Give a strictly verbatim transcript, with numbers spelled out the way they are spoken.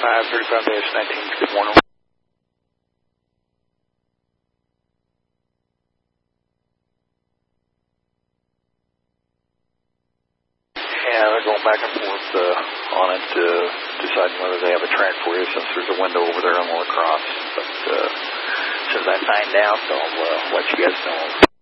five thirty-five dash nineteen, good morning. Yeah, they're going back and forth uh, on it, uh, deciding whether they have a track for you since there's a window over there on the lacrosse. But uh, as soon as I find out, I'll uh, let you guys know.